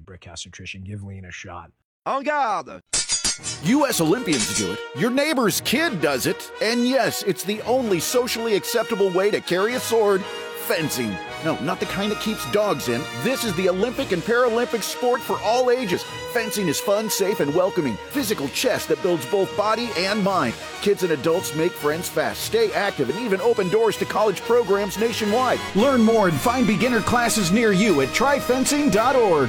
Brickhouse Nutrition. Give lean a shot. En garde! U.S. Olympians do it. Your neighbor's kid does it. And yes, it's the only socially acceptable way to carry a sword. Fencing. No, not the kind that keeps dogs in. This is the Olympic and Paralympic sport for all ages. Fencing is fun, safe, and welcoming. Physical chess that builds both body and mind. Kids and adults make friends fast, stay active, and even open doors to college programs nationwide. Learn more and find beginner classes near you at tryfencing.org.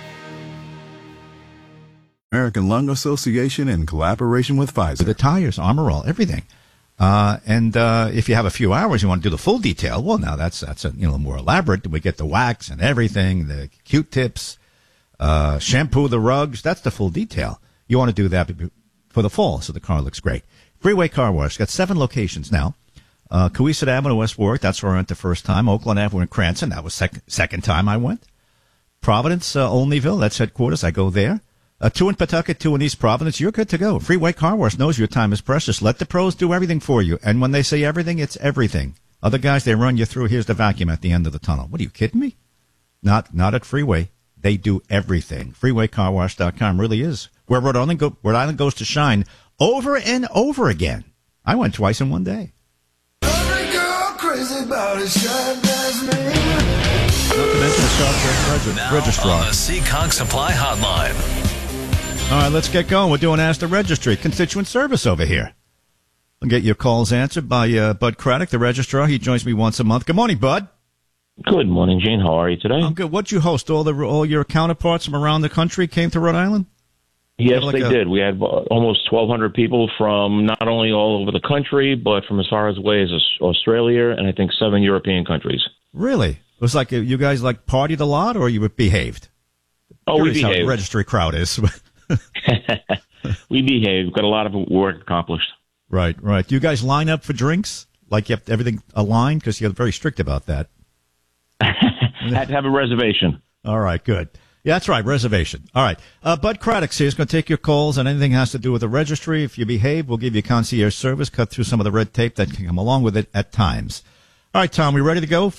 American Lung Association in collaboration with Pfizer. The tires, Armor All, everything. And if you have a few hours, you want to do the full detail. Well, now that's a more elaborate. We get the wax and everything, the Q-tips, shampoo the rugs. That's the full detail. You want to do that for the fall, so the car looks great. Freeway Car Wash got 7 locations now. Cohasset Avenue, West Warwick. That's where I went the first time. Oakland Avenue in Cranston. That was second time I went. Providence, Olneyville. That's headquarters. I go there. 2 in Pawtucket, 2 in East Providence. You're good to go. Freeway Car Wash knows your time is precious. Let the pros do everything for you. And when they say everything, it's everything. Other guys, they run you through. Here's the vacuum at the end of the tunnel. What, are you kidding me? Not at Freeway. They do everything. FreewayCarWash.com really is where Rhode Island goes to shine over and over again. I went twice in one day. Every girl crazy about it, shine as me. Not to mention the South Registrar. On the Seekonk Supply Hotline. All right, let's get going. We're doing Ask the Registry, constituent service over here. We'll get your calls answered by Bud Craddock, the registrar. He joins me once a month. Good morning, Bud. Good morning, Gene. How are you today? I'm good. What'd you host? All your counterparts from around the country came to Rhode Island? Yes, they did. We had almost 1,200 people from not only all over the country, but from as far away as Australia and I think 7 European countries. Really? It was like you guys partied a lot, or you behaved? Oh, we behaved. How the registry crowd is. We behaved. Got a lot of work accomplished. Right. Do you guys line up for drinks? Like you have everything aligned? Because you're very strict about that. Had to have a reservation. All right, good. Yeah, that's right, reservation. All right. Bud Craddock's here. He's going to take your calls on anything has to do with the registry. If you behave, we'll give you concierge service, cut through some of the red tape that can come along with it at times. All right, Tom, we ready to go?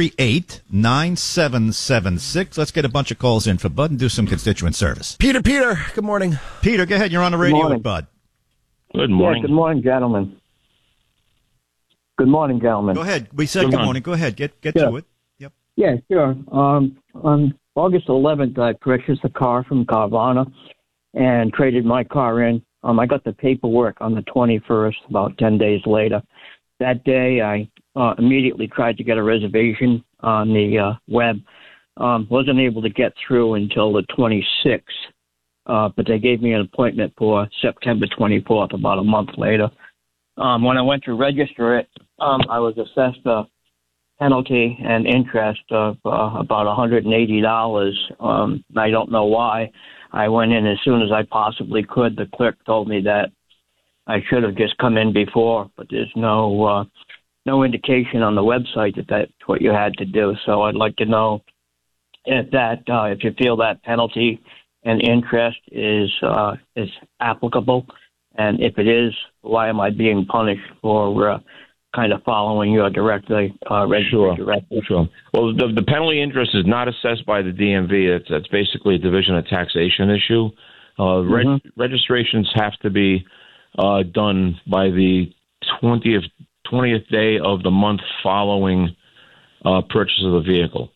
438-9776. Let's get a bunch of calls in for Bud and do some constituent service. Peter, good morning. Peter, go ahead. You're on the radio with Bud. Good morning. Yeah, good morning, gentlemen. Good morning, gentlemen. Go ahead. We said good morning. Go ahead. Get to it. Yep. Yeah, sure. On August 11th, I purchased a car from Carvana and traded my car in. I got the paperwork on the 21st, about 10 days later. That day, I immediately tried to get a reservation on the web. Wasn't able to get through until the 26th, but they gave me an appointment for September 24th, about a month later. When I went to register it, I was assessed a penalty and interest of about $180. I don't know why. I went in as soon as I possibly could. The clerk told me that I should have just come in before, but there's no indication on the website that that's what you had to do. So I'd like to know if you feel that penalty and interest is applicable, and if it is, why am I being punished for kind of following your directly? Sure. Well, the penalty interest is not assessed by the DMV. It's basically a division of taxation issue. Registrations have to be done by the 20th day of the month following purchase of the vehicle.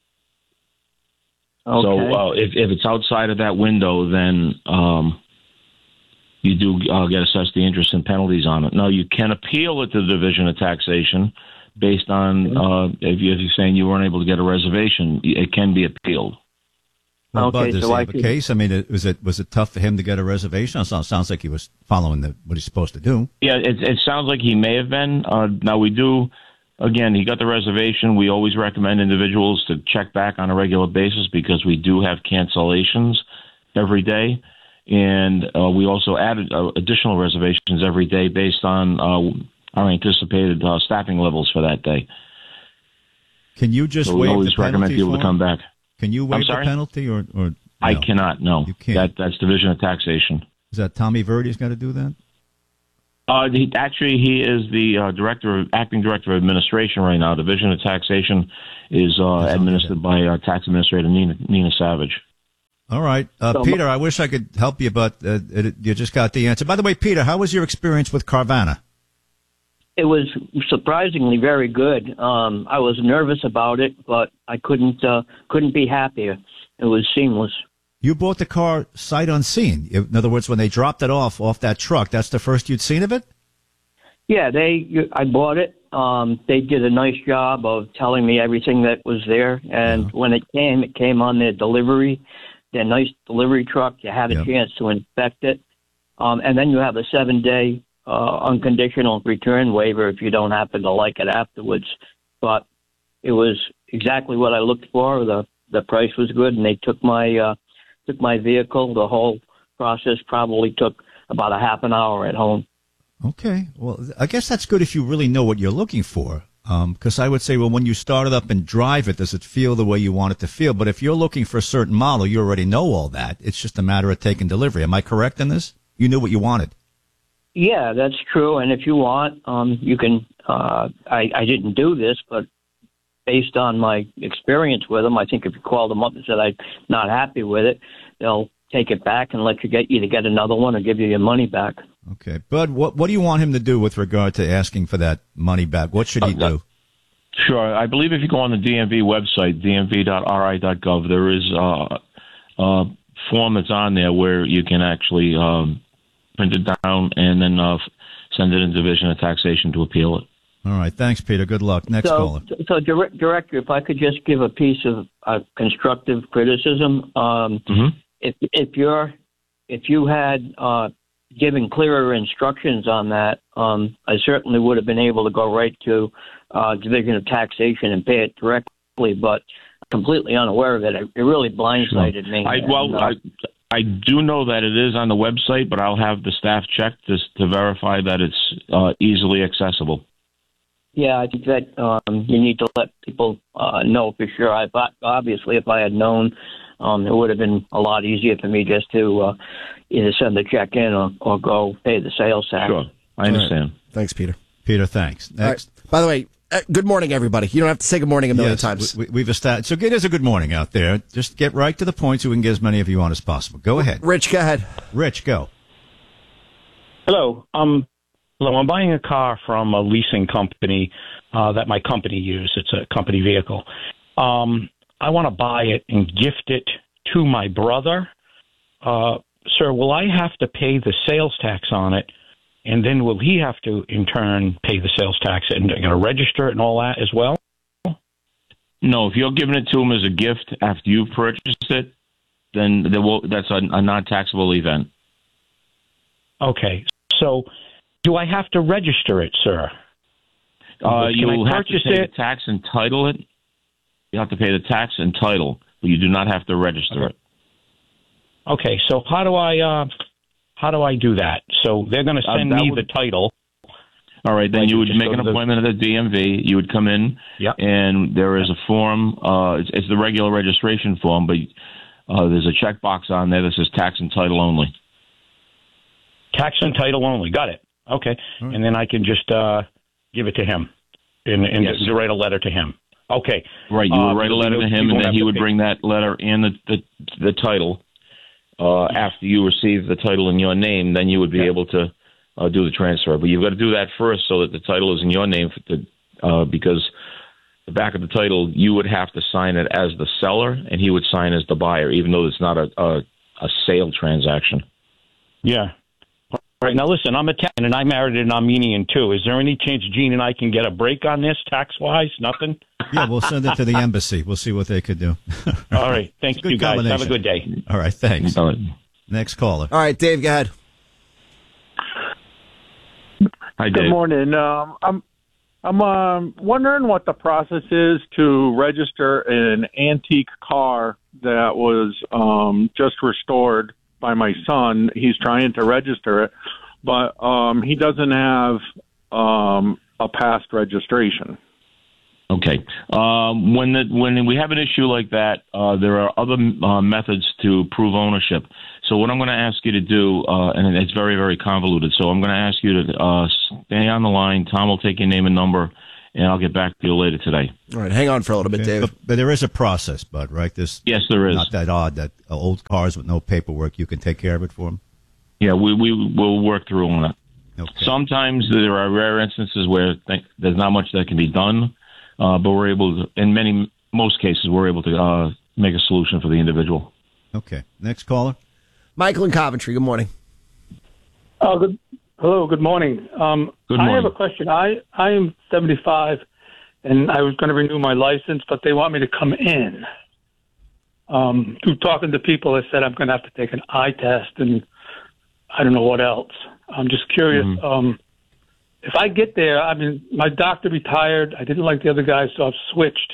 Okay. So if it's outside of that window, then you do get assessed the interest and penalties on it. Now, you can appeal it to the Division of Taxation based on if you're saying you weren't able to get a reservation, it can be appealed. Well, Bud, does he have a case? I mean, was it tough for him to get a reservation? It sounds like he was following what he's supposed to do. Yeah, it sounds like he may have been. Now, we do, again, he got the reservation. We always recommend individuals to check back on a regular basis because we do have cancellations every day. And we also added additional reservations every day based on our anticipated staffing levels for that day. Can you just waive the penalty? We always recommend people to come back. Can you waive the penalty or no? I cannot, no. You can't. That's Division of Taxation. Is that Tommy Verdi's got to do that? He is the acting director of administration right now. Division of Taxation is administered by Tax Administrator Nina Savage. All right. So- Peter, I wish I could help you, but you just got the answer. By the way, Peter, how was your experience with Carvana? It was surprisingly very good. I was nervous about it, but I couldn't be happier. It was seamless. You bought the car sight unseen. In other words, when they dropped it off that truck, that's the first you'd seen of it? Yeah, I bought it. They did a nice job of telling me everything that was there. And when it came on their nice delivery truck. You had a chance to inspect it. And then you have a 7-day unconditional return waiver if you don't happen to like it afterwards. But it was exactly what I looked for. The price was good, and they took my vehicle. The whole process probably took about a half an hour at home. Okay. Well, I guess that's good if you really know what you're looking for. Because I would say, well, when you start it up and drive it, does it feel the way you want it to feel? But if you're looking for a certain model, you already know all that. It's just a matter of taking delivery. Am I correct in this? You knew what you wanted. Yeah, that's true. And if you want, you can. I didn't do this, but based on my experience with them, I think if you call them up and said I'm not happy with it, they'll take it back and let you either get another one or give you your money back. Okay. Bud, what do you want him to do with regard to asking for that money back? What should he do? Sure. I believe if you go on the DMV website, dmv.ri.gov, there is a form that's on there where you can actually print it down and then send it in Division of Taxation to appeal it. All right. Thanks, Peter. Good luck. Next caller. So, Director, if I could just give a piece of constructive criticism. If you had given clearer instructions on that, I certainly would have been able to go right to Division of Taxation and pay it directly, but completely unaware of it. It really blindsided me. I do know that it is on the website, but I'll have the staff check this to verify that it's easily accessible. Yeah, I think that you need to let people know for sure. Obviously, if I had known, it would have been a lot easier for me just to either send the check in or go pay the sales tax. Sure, I understand. Right. Thanks, Peter. Peter, thanks. Next. Right. By the way, good morning, everybody. You don't have to say good morning a million times. We've established. So it is a good morning out there. Just get right to the point so we can get as many of you on as possible. Go ahead. Rich, go ahead. Rich, go. Hello. Hello. I'm buying a car from a leasing company that my company uses. It's a company vehicle. I want to buy it and gift it to my brother. Sir, will I have to pay the sales tax on it? And then will he have to, in turn, pay the sales tax and register it and all that as well? No, if you're giving it to him as a gift after you've purchased it, then that's a non-taxable event. Okay. So do I have to register it, sir? You'll have to pay the tax and title it. You have to pay the tax and title, but you do not have to register it. Okay, so how do I do that? So they're going to send me the title. All right, then you would make an appointment at the DMV. You would come in, and there is a form. It's the regular registration form, but there's a checkbox on there that says tax and title only. Tax and title only. Got it. Okay, and then I can just give it to him and yes. Write a letter to him. Okay. Right, you would write a letter to him, and then he would bring that letter and the title. After you receive the title in your name, then you would be able to do the transfer. But you've got to do that first so that the title is in your name, because the back of the title, you would have to sign it as the seller, and he would sign as the buyer, even though it's not a sale transaction. Yeah. All right. Now, listen, I'm Italian, and I married an Armenian, too. Is there any chance Gene and I can get a break on this tax-wise? Nothing? Yeah, we'll send it to the embassy. We'll see what they could do. All right. Thanks, you guys. Have a good day. All right. Thanks. Next caller. All right, Dave, go ahead. Hi, Dave. Good morning. I'm wondering what the process is to register an antique car that was just restored by my son. He's trying to register it, but he doesn't have a past registration. Okay. When we have an issue like that, there are other methods to prove ownership. So what I'm going to ask you to do, and it's very, very convoluted, so I'm going to ask you to stay on the line. Tom will take your name and number, and I'll get back to you later today. All right, hang on for a little bit, Dave. But there is a process, Bud, right? Yes, there is. Not that odd that old cars with no paperwork, you can take care of it for them? Yeah, we will work through on that. Okay. Sometimes there are rare instances where there's not much that can be done, but we're able to, in most cases, we're able to make a solution for the individual. Okay. Next caller. Michael in Coventry, good morning. Hello, good morning. Good morning. I have a question. I am 75, and I was going to renew my license, but they want me to come in. Through talking to people, they said I'm going to have to take an eye test, and I don't know what else. I'm just curious. If I get there, I mean, my doctor retired. I didn't like the other guy, so I've switched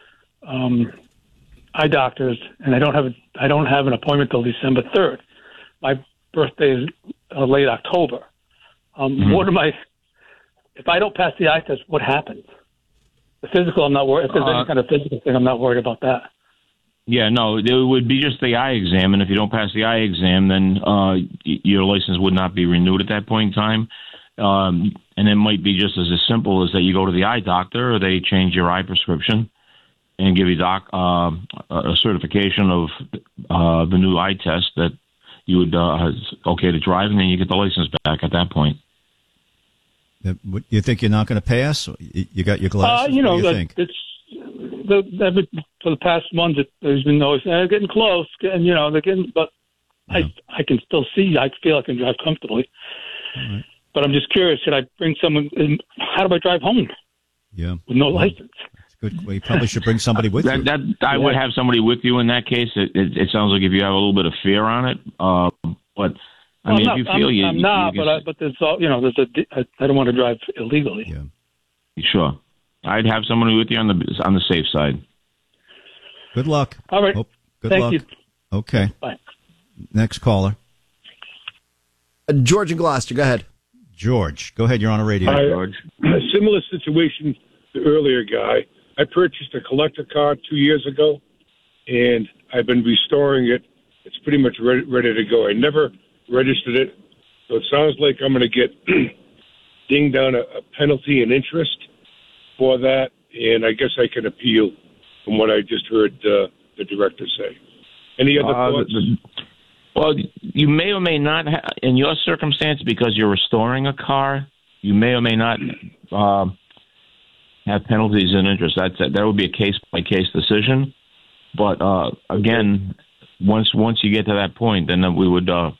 eye doctors, and I don't have an appointment till December 3rd. My birthday is late October. What am I? If I don't pass the eye test, what happens? The physical, I'm not worried. If there's any kind of physical thing, I'm not worried about that. Yeah, no, it would be just the eye exam, and if you don't pass the eye exam, then your license would not be renewed at that point in time. And it might be just as simple as that you go to the eye doctor, or they change your eye prescription and give you a certification of the new eye test that you would okay to drive, and then you get the license back at that point. You think you're not going to pass? You got your glasses? You know, what do you think? For the past month, there's been noise. They're getting close, and you know they're getting. But I can still see. I feel I can drive comfortably. Right. But I'm just curious. Should I bring someone? How do I drive home? Yeah, with no license. That's good. Well, you probably should bring somebody with you. I would have somebody with you in that case. It sounds like if you have a little bit of fear on it, but. I mean, if you feel I'm not, but there's I don't want to drive illegally. Yeah. Sure. I'd have someone with you on the safe side. Good luck. All right. Good Thank luck. you. Okay. Bye. Next caller. George in Gloucester, go ahead. George, go ahead. You're on a radio. Hi, George. A similar situation to the earlier guy. I purchased a collector car 2 years ago, and I've been restoring it. It's pretty much ready to go. I never registered it, so it sounds like I'm going to get dinged down a penalty and interest for that, and I guess I can appeal from what I just heard the director say. Any other thoughts? Well, you may or may not, in your circumstance, because you're restoring a car, you may or may not have penalties and interest. That would be a case-by-case decision. But, again, once you get to that point, then we would know.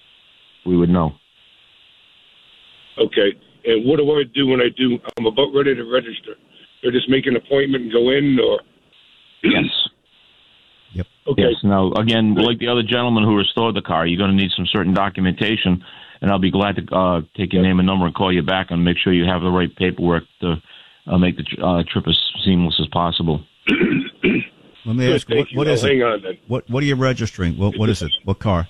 Okay. And what do I do when I'm about ready to register? Do I just make an appointment and go in, or? Yes. Yep. Okay. Yes. Now, again, like the other gentleman who restored the car, you're going to need some certain documentation, and I'll be glad to take your name and number and call you back and make sure you have the right paperwork to make the trip as seamless as possible. Let me ask, what is it? Hang on, then. What are you registering? What is it? What car?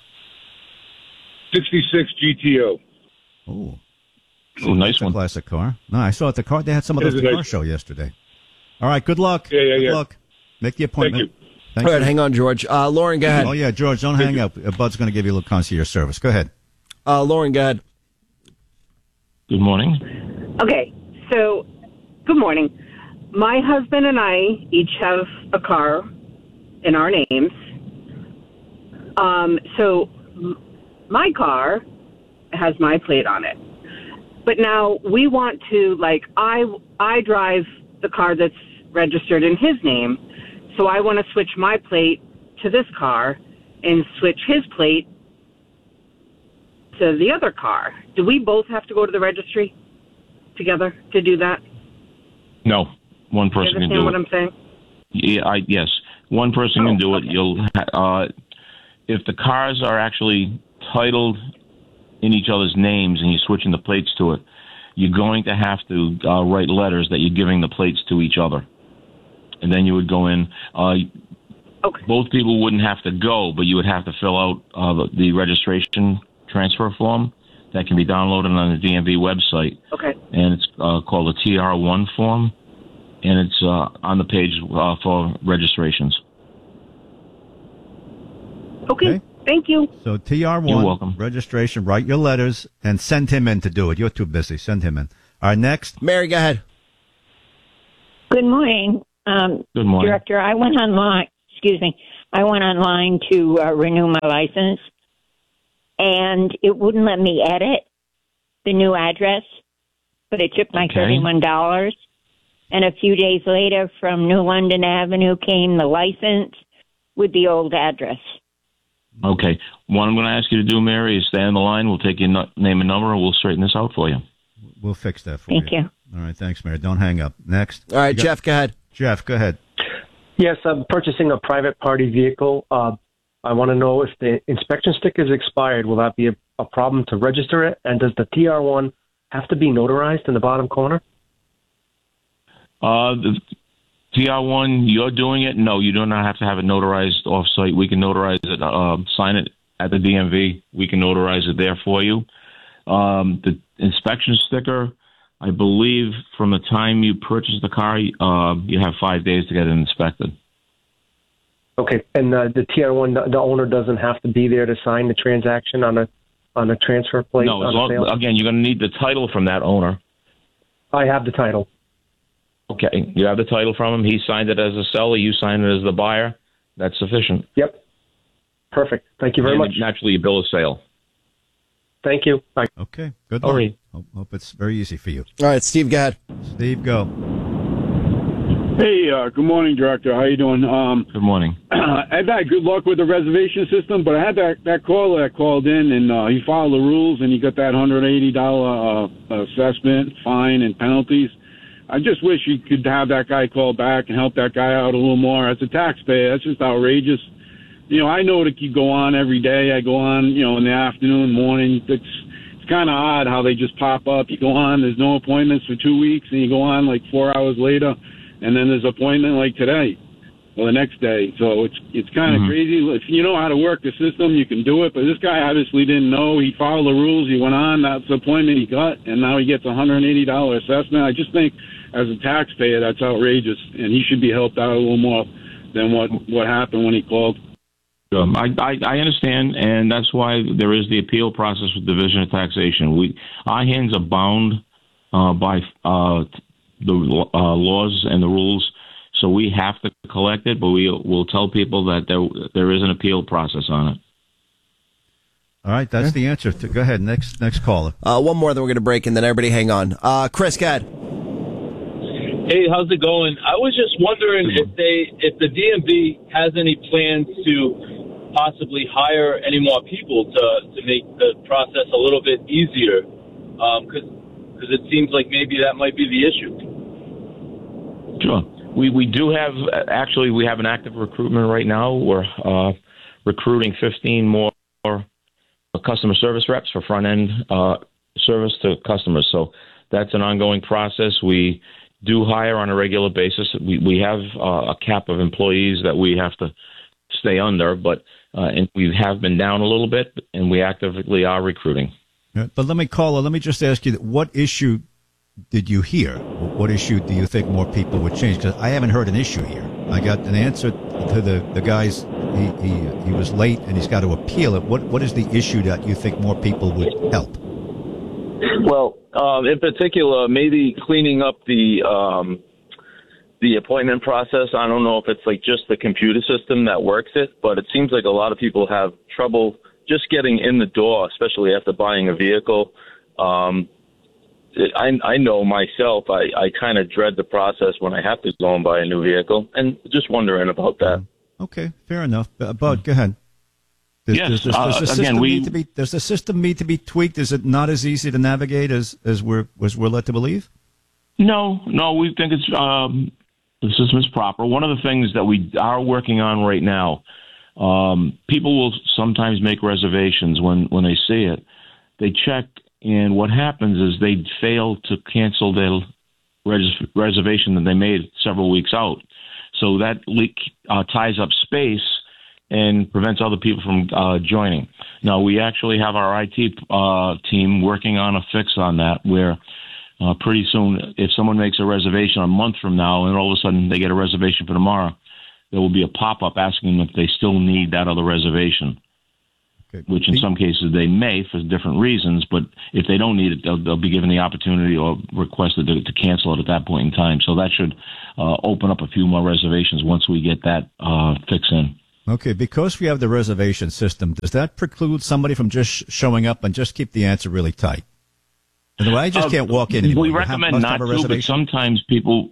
66 GTO. Oh, nice one. Classic car. No, I saw at the car. They had some of those at the car show yesterday. All right, good luck. Yeah. Good luck. Make the appointment. Thank you. All right, hang on, George. Lauren, go ahead. Oh, yeah, George, don't hang up. Bud's going to give you a little concierge service. Go ahead. Lauren, go ahead. Good morning. Okay, so good morning. My husband and I each have a car in our names. So my car has my plate on it. But now we want to, I drive the car that's registered in his name. So I want to switch my plate to this car and switch his plate to the other car. Do we both have to go to the registry together to do that? No, one person can do it. You understand what I'm saying? Yeah, yes, one person can do it. You'll if the cars are actually titled in each other's names and you're switching the plates to it, you're going to have to write letters that you're giving the plates to each other. And then you would go in. Okay. Both people wouldn't have to go, but you would have to fill out the registration transfer form that can be downloaded on the DMV website. Okay. And it's called a TR1 form, and it's on the page for registrations. Okay. Thank you. So TR1, You're welcome. registration, write your letters, and send him in to do it. You're too busy. Send him in. All right, next. Mary, go ahead. Good morning. Good morning. Director, I went online to renew my license, and it wouldn't let me edit the new address, but it took my $31. And a few days later, from New London Avenue came the license with the old address. Okay. What I'm going to ask you to do, Mary, is stay on the line. We'll take your name and number, and we'll straighten this out for you. We'll fix that for you. Thank you. All right, thanks, Mary. Don't hang up. Next. All right, Jeff, go ahead. Jeff, go ahead. Yes, I'm purchasing a private party vehicle. I want to know if the inspection sticker is expired. Will that be a problem to register it? And does the TR1 have to be notarized in the bottom corner? The TR1, you're doing it? No, you do not have to have it notarized off-site. We can notarize it, sign it at the DMV. We can notarize it there for you. The inspection sticker, I believe from the time you purchase the car, you have 5 days to get it inspected. Okay, and the TR1, the owner doesn't have to be there to sign the transaction on a transfer plate? No, again, you're going to need the title from that owner. I have the title. Okay, you have the title from him. He signed it as a seller. You signed it as the buyer. That's sufficient. Yep. Perfect. Thank you very much. Naturally, a bill of sale. Thank you. Bye. Okay, good luck. Right. Hope it's very easy for you. All right, Steve, go ahead. Steve, go. Hey, good morning, Director. How you doing? Good morning. I've had good luck with the reservation system, but I had that caller that called in, and he followed the rules, and he got that $180 assessment, fine, and penalties. I just wish you could have that guy call back and help that guy out a little more. As a taxpayer, that's just outrageous. I know that you go on every day. I go on, in the afternoon, morning. It's kind of odd how they just pop up. You go on, there's no appointments for 2 weeks, and you go on like 4 hours later, and then there's an appointment like today or the next day. So it's kind of crazy. If you know how to work the system, you can do it. But this guy obviously didn't know. He followed the rules. He went on. That's the appointment he got, and now he gets a $180 assessment. I just think, as a taxpayer, that's outrageous, and he should be helped out a little more than what happened when he called. I understand, and that's why there is the appeal process with Division of Taxation. Our hands are bound by the laws and the rules, so we have to collect it, but we'll tell people that there is an appeal process on it. All right, that's the answer. Go ahead, next caller. One more, then we're going to break, and then everybody hang on. Chris, go ahead. Hey, how's it going? I was just wondering if the DMV has any plans to possibly hire any more people to make the process a little bit easier, because it seems like maybe that might be the issue. Sure. We do have, actually, we have an active recruitment right now. We're recruiting 15 more customer service reps for front-end service to customers. So that's an ongoing process. We do hire on a regular basis. We have a cap of employees that we have to stay under, but and we have been down a little bit, and we actively are recruiting. But let me just ask you, what issue did you hear? What issue do you think more people would change? Because I haven't heard an issue here. I got an answer to the guy's, he was late and he's got to appeal it. What is the issue that you think more people would help? Well, in particular, maybe cleaning up the appointment process. I don't know if it's like just the computer system that works it, but it seems like a lot of people have trouble just getting in the door, especially after buying a vehicle. I know myself, I kind of dread the process when I have to go and buy a new vehicle, and just wondering about that. Okay, fair enough. Bud, go ahead. Does the system need to be tweaked? Is it not as easy to navigate as we're led to believe? No, we think it's the system is proper. One of the things that we are working on right now, people will sometimes make reservations when they see it. They check, and what happens is they fail to cancel their reservation that they made several weeks out. So that ties up space and prevents other people from joining. Now, we actually have our IT team working on a fix on that, where pretty soon, if someone makes a reservation a month from now and all of a sudden they get a reservation for tomorrow, there will be a pop-up asking them if they still need that other reservation. which in some cases they may for different reasons, but if they don't need it, they'll be given the opportunity or requested to cancel it at that point in time. So that should open up a few more reservations once we get that fix in. Okay, because we have the reservation system, does that preclude somebody from just showing up and just keep the answer really tight? In the way, I just can't walk in anymore. We recommend not to, but sometimes people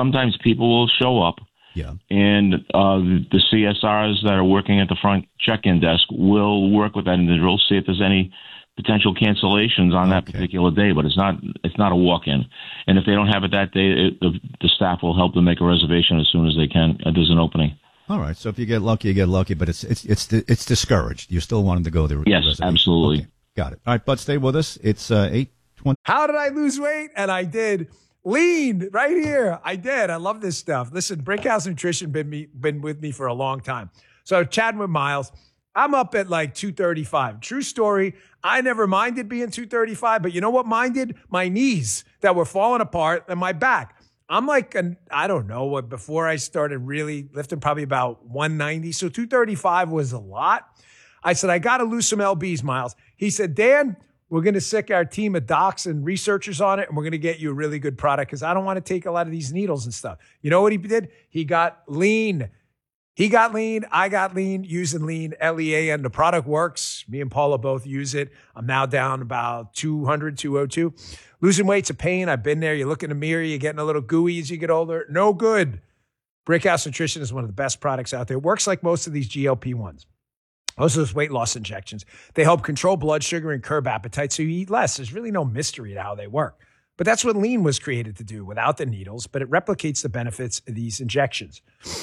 will show up. Yeah. And the CSRs that are working at the front check-in desk will work with that individual, see if there's any potential cancellations on that particular day. But it's not a walk-in. And if they don't have it that day, the staff will help them make a reservation as soon as they can. There's an opening. All right. So if you get lucky, you get lucky. But it's discouraged. You still want them to go there. Yes, absolutely. Okay. Got it. All right, Bud, stay with us. It's 8:20. How did I lose weight? And I did. Lean right here. I did. I love this stuff. Listen, Brickhouse Nutrition been with me for a long time. So chatting with Miles, I'm up at like 235. True story. I never minded being 235, but you know what minded? My knees that were falling apart and my back. I'm like, I don't know, before I started really lifting, probably about 190. So 235 was a lot. I said, I got to lose some LBs, Miles. He said, Dan, we're going to sick our team of docs and researchers on it, and we're going to get you a really good product because I don't want to take a lot of these needles and stuff. You know what he did? He got lean. He got lean. I got lean using lean, LEAN. The product works. Me and Paula both use it. I'm now down about 200, 202. Losing weight's a pain. I've been there. You look in the mirror, you're getting a little gooey as you get older. No good. Brickhouse Nutrition is one of the best products out there. It works like most of these GLP-1s. Most of those weight loss injections, they help control blood sugar and curb appetite so you eat less. There's really no mystery to how they work. But that's what lean was created to do without the needles, but it replicates the benefits of these injections.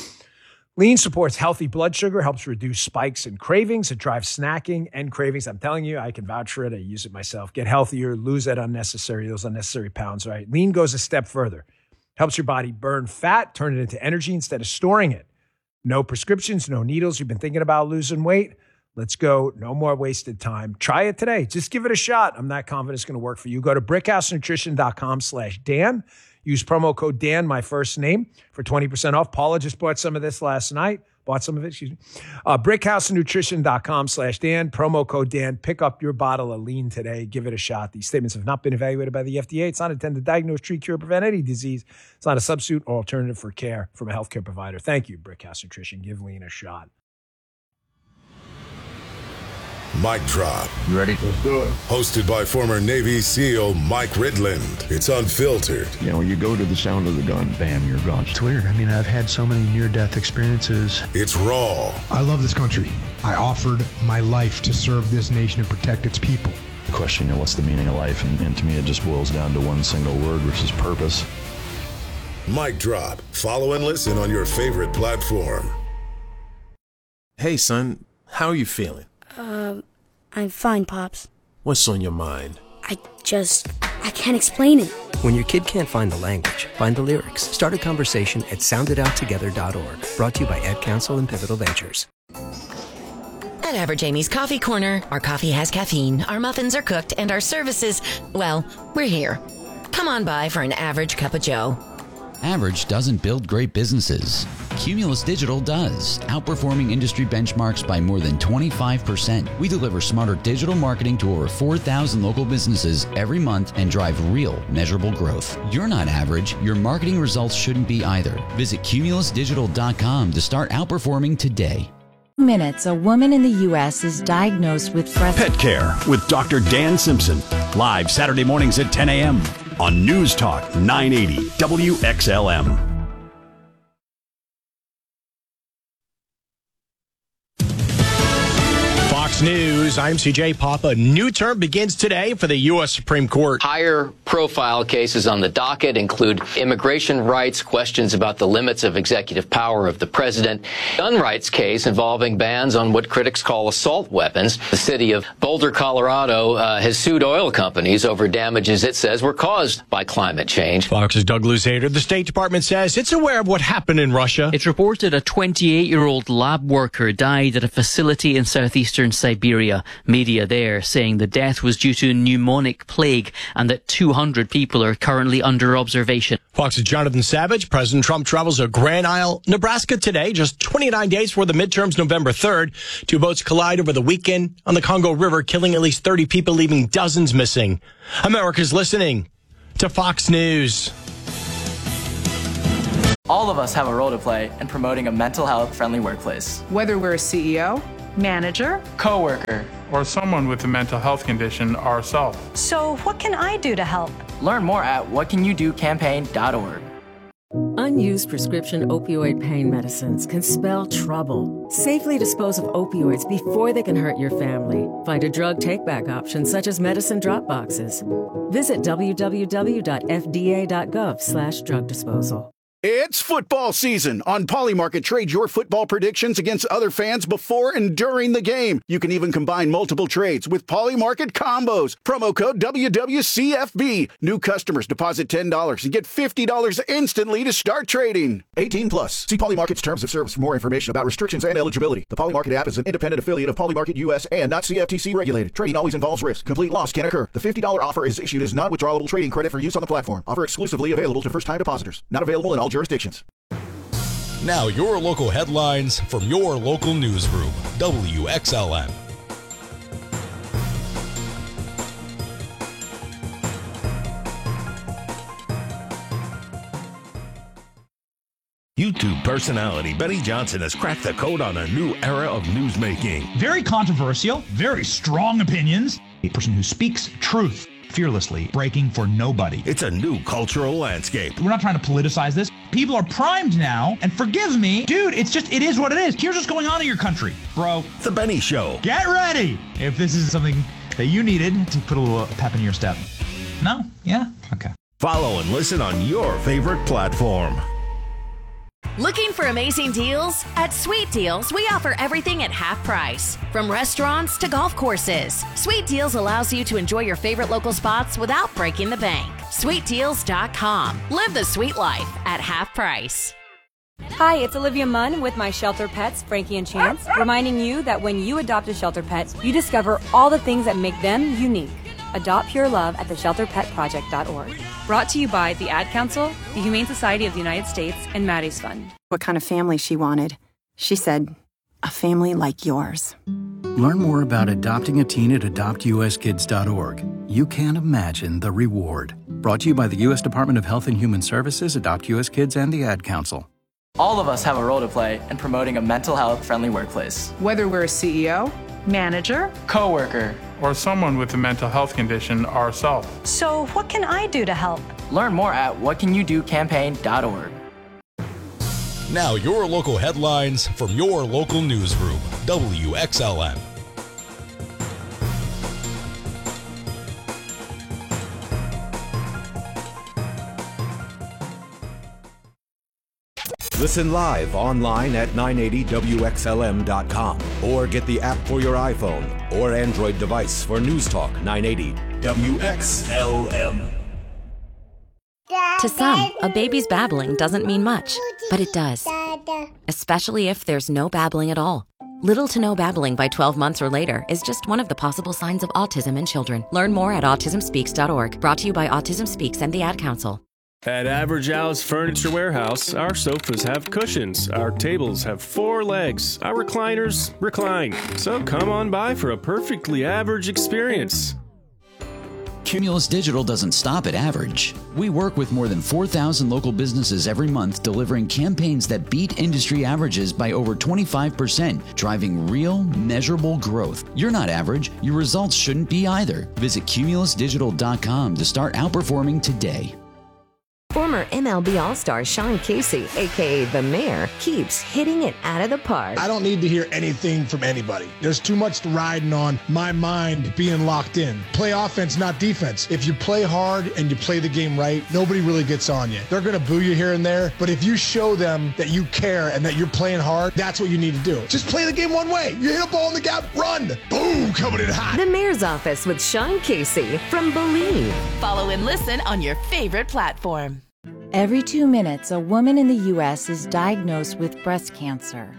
Lean supports healthy blood sugar, helps reduce spikes and cravings. It drives snacking and cravings. I'm telling you, I can vouch for it. I use it myself. Get healthier, lose those unnecessary pounds, right? Lean goes a step further. Helps your body burn fat, turn it into energy instead of storing it. No prescriptions, no needles. You've been thinking about losing weight? Let's go. No more wasted time. Try it today. Just give it a shot. I'm not confident it's going to work for you. Go to brickhousenutrition.com/Dan. Use promo code Dan, my first name, for 20% off. Paula just bought some of this last night. Brickhousenutrition.com/Dan. Promo code Dan. Pick up your bottle of lean today. Give it a shot. These statements have not been evaluated by the FDA. It's not intended to diagnose, treat, cure, prevent any disease. It's not a substitute or alternative for care from a healthcare provider. Thank you, Brickhouse Nutrition. Give lean a shot. Mic Drop. You ready? Let's do it. Hosted by former Navy SEAL Mike Ridland. It's unfiltered. You know, you go to the sound of the gun, bam, you're gone. It's weird. I mean, I've had so many near-death experiences. It's raw. I love this country. I offered my life to serve this nation and protect its people. The question, what's the meaning of life? And to me, it just boils down to one single word, which is purpose. Mic Drop. Follow and listen on your favorite platform. Hey, son. How are you feeling? I'm fine, Pops. What's on your mind? I can't explain it. When your kid can't find the language, find the lyrics. Start a conversation at sounditouttogether.org. Brought to you by Ad Council and Pivotal Ventures. At Average Amy's Coffee Corner, our coffee has caffeine, our muffins are cooked, and our services, well, we're here. Come on by for an average cup of joe. Average doesn't build great businesses. Cumulus Digital does, outperforming industry benchmarks by more than 25%. We deliver smarter digital marketing to over 4,000 local businesses every month and drive real, measurable growth. You're not average. Your marketing results shouldn't be either. Visit cumulusdigital.com to start outperforming today. Minutes, a woman in the U.S. is diagnosed with breast Pet Care with Dr. Dan Simpson. Live Saturday mornings at 10 a.m. on News Talk 980 WXLM. Fox News, I'm CJ Papa. New term begins today for the U.S. Supreme Court. Higher profile cases on the docket include immigration rights, questions about the limits of executive power of the president, gun rights case involving bans on what critics call assault weapons. The city of Boulder, Colorado has sued oil companies over damages it says were caused by climate change. Fox's Doug Luzader. The State Department says it's aware of what happened in Russia. It's reported a 28-year-old lab worker died at a facility in southeastern Siberia. Media there saying the death was due to pneumonic plague and that 200 people are currently under observation. Fox's Jonathan Savage. President Trump travels to Grand Isle, Nebraska today, just 29 days before the midterms, November 3rd. Two boats collide over the weekend on the Congo River, killing at least 30 people, leaving dozens missing. America's listening to Fox News. All of us have a role to play in promoting a mental health friendly workplace. Whether we're a CEO, manager, coworker, or someone with a mental health condition ourselves. So what can I do to help? Learn more at whatcanyoudocampaign.org. Unused prescription opioid pain medicines can spell trouble. Safely dispose of opioids before they can hurt your family. Find a drug take-back option such as medicine drop boxes. Visit www.fda.gov/drug disposal. It's football season. On Polymarket, trade your football predictions against other fans before and during the game. You can even combine multiple trades with Polymarket combos. Promo code WWCFB. New customers deposit $10 and get $50 instantly to start trading. 18 plus. See Polymarket's terms of service for more information about restrictions and eligibility. The Polymarket app is an independent affiliate of Polymarket US and not CFTC regulated. Trading always involves risk. Complete loss can occur. The $50 offer is issued as non-withdrawable trading credit for use on the platform. Offer exclusively available to first-time depositors. Not available in all jurisdictions. Now your local headlines from your local newsroom. WXLN. YouTube personality Benny Johnson has cracked the code on a new era of newsmaking. Very controversial, very strong opinions. A person who speaks truth fearlessly, breaking for nobody. It's a new cultural landscape. We're not trying to politicize this. People are primed now, and forgive me, dude, it is what it is. Here's what's going on in your country, bro. The Benny Show. Get ready if this is something that you needed to put a little pep in your step. No? Yeah? Okay. Follow and listen on your favorite platform. Looking for amazing deals? At Sweet Deals, we offer everything at half price. From restaurants to golf courses, Sweet Deals allows you to enjoy your favorite local spots without breaking the bank. SweetDeals.com. Live the sweet life at half price. Hi, it's Olivia Munn with my shelter pets, Frankie and Chance, reminding you that when you adopt a shelter pet, you discover all the things that make them unique. Adopt pure love at theshelterpetproject.org. Brought to you by the Ad Council, the Humane Society of the United States, and Maddie's Fund. What kind of family she wanted. She said, a family like yours. Learn more about adopting a teen at adoptuskids.org. You can't imagine the reward. Brought to you by the U.S. Department of Health and Human Services, Adopt U.S. Kids, and the Ad Council. All of us have a role to play in promoting a mental health friendly workplace. Whether we're a CEO, manager, coworker, or someone with a mental health condition ourselves. So what can I do to help? Learn more at whatcanyoudocampaign.org. Now your local headlines from your local newsroom. WXLN. Listen live online at 980WXLM.com or get the app for your iPhone or Android device for News Talk 980 WXLM. To some, a baby's babbling doesn't mean much, but it does. Especially if there's no babbling at all. Little to no babbling by 12 months or later is just one of the possible signs of autism in children. Learn more at autismspeaks.org. Brought to you by Autism Speaks and the Ad Council. At Average Al's Furniture Warehouse, our sofas have cushions, our tables have 4 legs, our recliners recline. So come on by for a perfectly average experience. Cumulus Digital doesn't stop at average. We work with more than 4,000 local businesses every month, delivering campaigns that beat industry averages by over 25%, driving real, measurable growth. You're not average. Your results shouldn't be either. Visit cumulusdigital.com to start outperforming today. Former MLB All-Star Sean Casey, a.k.a. The Mayor, keeps hitting it out of the park. I don't need to hear anything from anybody. There's too much riding on my mind being locked in. Play offense, not defense. If you play hard and you play the game right, nobody really gets on you. They're going to boo you here and there, but if you show them that you care and that you're playing hard, that's what you need to do. Just play the game one way. You hit a ball in the gap, run. Boom, coming in hot. The Mayor's Office with Sean Casey from Believe. Follow and listen on your favorite platform. Every 2 minutes, a woman in the U.S. is diagnosed with breast cancer.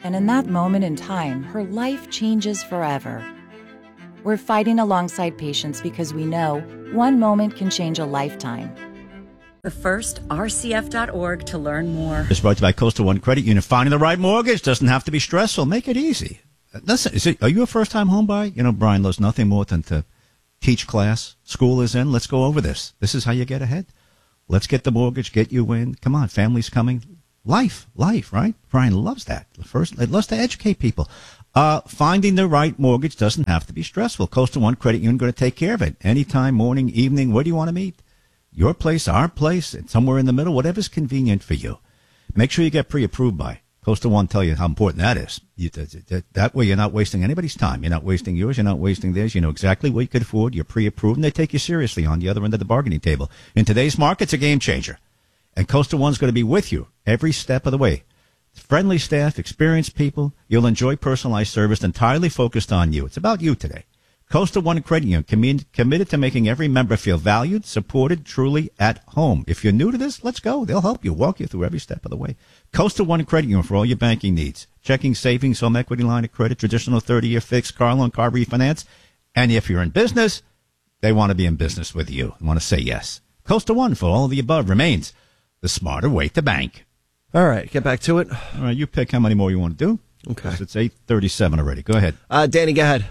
And in that moment in time, her life changes forever. We're fighting alongside patients because we know one moment can change a lifetime. The first, rcf.org to learn more. It's brought to you by Coastal One Credit Union. Finding the right mortgage doesn't have to be stressful. Make it easy. Listen, are you a first-time home buyer? You know, Brian loves nothing more than to teach class. School is in. Let's go over this. This is how you get ahead. Let's get the mortgage, get you in. Come on, family's coming. Life, right? Brian loves that. First, it loves to educate people. Finding the right mortgage doesn't have to be stressful. Coastal One Credit Union going to take care of it. Anytime, morning, evening, where do you want to meet? Your place, our place, somewhere in the middle, whatever's convenient for you. Make sure you get pre-approved by. Coastal One tell you how important that is. That way you're not wasting anybody's time. You're not wasting yours. You're not wasting theirs. You know exactly what you could afford. You're pre-approved, and they take you seriously on the other end of the bargaining table. In today's market, it's a game changer. And Coastal One's going to be with you every step of the way. Friendly staff, experienced people. You'll enjoy personalized service entirely focused on you. It's about you today. Coastal One Credit Union, committed to making every member feel valued, supported, truly at home. If you're new to this, let's go. They'll help you, walk you through every step of the way. Coastal One Credit Union for all your banking needs. Checking, savings, home equity line of credit, traditional 30-year fixed, car loan, car refinance. And if you're in business, they want to be in business with you. They want to say yes. Coastal One for all of the above remains the smarter way to bank. All right, get back to it. All right, you pick how many more you want to do. Okay. It's 8:37 already. Go ahead. Danny, go ahead.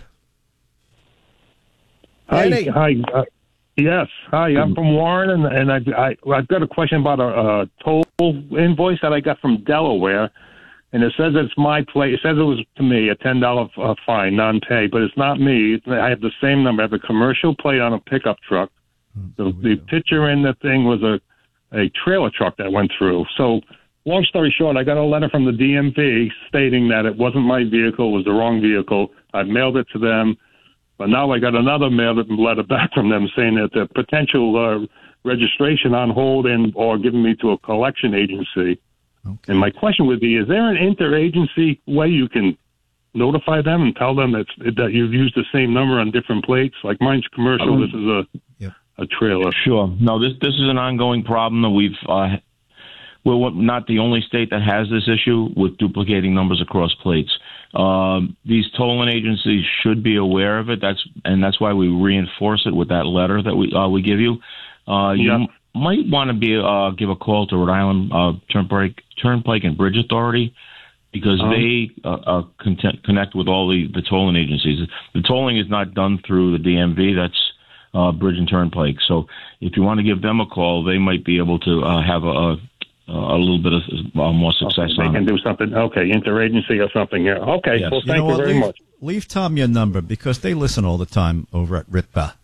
Hi. Yes. Hi, I'm from Warren, and I've got a question about a toll invoice that I got from Delaware, and it says it's my plate. It says it was to me a $10 fine, non-pay, but it's not me. I have the same number. I have a commercial plate on a pickup truck. The picture in the thing was a trailer truck that went through. So, long story short, I got a letter from the DMV stating that it wasn't my vehicle, it was the wrong vehicle. I mailed it to them. But now I got another letter back from them saying that the potential registration on hold or giving me to a collection agency. Okay. And my question would be, is there an interagency way you can notify them and tell them that you've used the same number on different plates? Like mine's commercial, this is a trailer. Sure. No, this is an ongoing problem that we've we're not the only state that has this issue with duplicating numbers across plates. These tolling agencies should be aware of it. That's why we reinforce it with that letter that we give you. You might want to give a call to Rhode Island Turnpike and Bridge Authority because they connect with all the tolling agencies. The tolling is not done through the DMV. That's Bridge and Turnpike. So if you want to give them a call, they might be able to have a little bit of more success they on can it. do something. Okay, interagency or something here. Okay, yes. Well, thank you very much. Leave Tom your number because they listen all the time over at Ritba,